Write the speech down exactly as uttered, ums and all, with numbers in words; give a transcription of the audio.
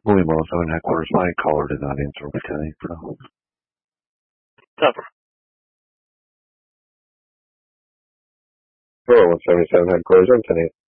William one oh seven headquarters, my caller did not answer over ten eight for now. Cover. Hello, one seventy-seven headquarters, I'm ten eight.